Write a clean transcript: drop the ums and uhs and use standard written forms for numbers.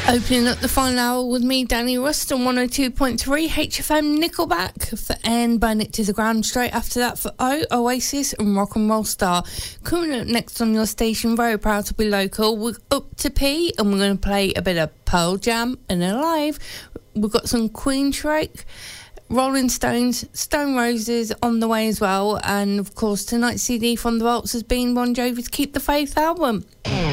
Opening up the final hour with me, Danny Rust, on 102.3 HFM Nickelback for N, Burn It to the Ground. Straight after that for Oasis and Rock and Roll Star. Coming up next on your station, very proud to be local, we're up to P and we're going to play a bit of Pearl Jam and Alive. We've got some Queensrÿche, Rolling Stones, Stone Roses on the way as well, and of course tonight's CD from the Vaults has been Bon Jovi's Keep the Faith album.